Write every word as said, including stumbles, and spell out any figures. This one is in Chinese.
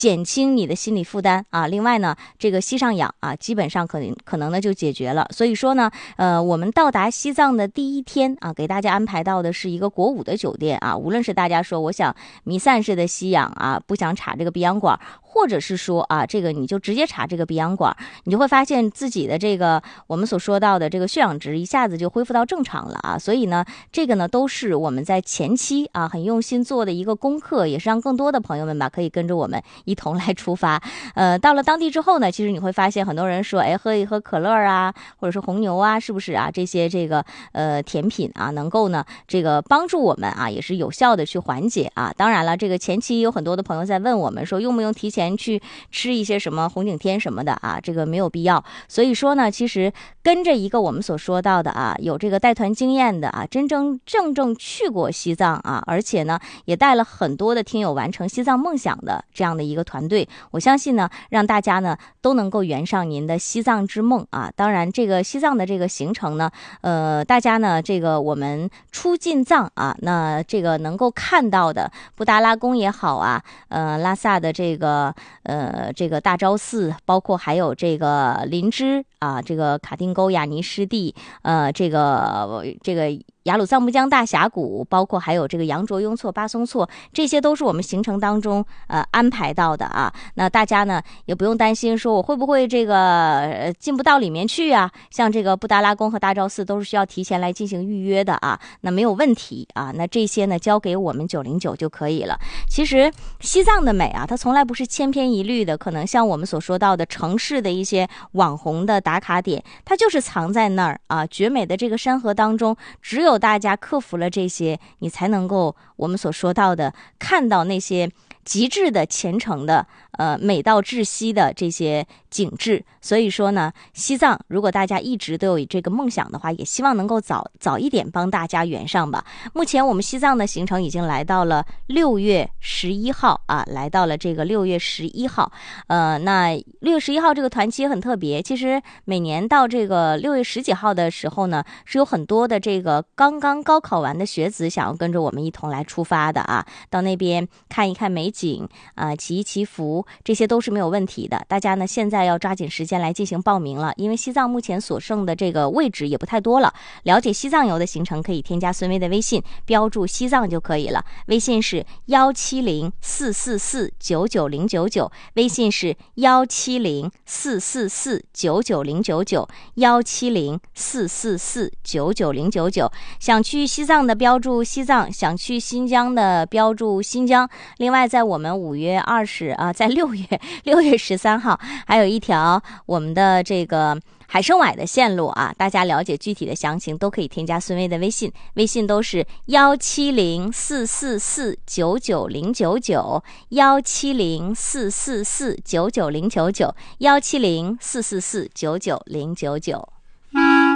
减轻你的心理负担啊。另外呢，这个西上氧啊，基本上可能可能呢就解决了。所以说呢，呃，我们到达西藏的第一天啊，给大家安排到的是一个国五的酒店啊。无论是大家说我想弥散式的吸氧啊，不想插这个鼻氧管，或者是说啊，这个你就直接插这个鼻氧管，你就会发现自己的这个我们所说到的这个血氧值一下子就恢复到正常了啊。所以呢，这个呢都是我们在前期啊很用心做的一个功课，也是让更多的朋友们吧可以跟着我们一同来出发。呃，到了当地之后呢，其实你会发现很多人说，哎，喝一喝可乐啊，或者是红牛啊，是不是啊？这些这个呃甜品啊，能够呢这个帮助我们啊，也是有效的去缓解啊。当然了，这个前期有很多的朋友在问我们说，用不用提前去吃一些什么红景天什么的啊？这个没有必要。所以说呢，其实跟着一个我们所说到的啊，有这个带团经验的啊，真真正正去过西藏啊，而且呢也带了很多的听友完成西藏梦想的这样的一个团队，我相信呢，让大家呢都能够圆上您的西藏之梦啊。当然，这个西藏的这个行程呢，呃，大家呢这个我们出进藏啊，那这个能够看到的布达拉宫也好啊，呃，拉萨的这个呃这个大昭寺，包括还有这个林芝啊，这个卡丁沟雅尼湿地，呃，这个这个。雅鲁藏布江大峡谷，包括还有这个羊卓雍措、巴松措，这些都是我们行程当中呃安排到的啊。那大家呢也不用担心说我会不会这个呃进不到里面去啊。像这个布达拉宫和大昭寺都是需要提前来进行预约的啊，那没有问题啊。那这些呢交给我们九零九就可以了。其实西藏的美啊，它从来不是千篇一律的，可能像我们所说到的城市的一些网红的打卡点，它就是藏在那儿啊。绝美的这个山河当中，只有大家克服了这些，你才能够我们所说到的看到那些极致的虔诚的呃美到窒息的这些景致。所以说呢，西藏如果大家一直都有这个梦想的话，也希望能够早早一点帮大家圆上吧。目前我们西藏的行程已经来到了六月十一号啊，来到了这个六月十一号。呃，那六月十一号这个团期很特别，其实每年到这个六月十几号的时候呢，是有很多的这个刚刚高考完的学子想要跟着我们一同来出发的啊，到那边看一看美景啊、呃，祈一祈福，这些都是没有问题的。大家呢现在要抓紧时间来进行报名了，因为西藏目前所剩的这个位置也不太多了。了解西藏游的行程，可以添加孙薇的微信，标注西藏就可以了。微信是幺七零四四四九九零九九，微信是幺七零四四四九九零九九，幺七零四四四九九零九九。想去西藏的标注西藏，想去新疆的标注新疆。另外，在我们五月二十啊，在六月六月十三号，还有一条我们的这个海参崴的线路啊，大家了解具体的详情都可以添加孙薇的微信，微信都是幺七零四四四九九零九九，幺七零四四四九九零九九，幺七零四四四九九零九九。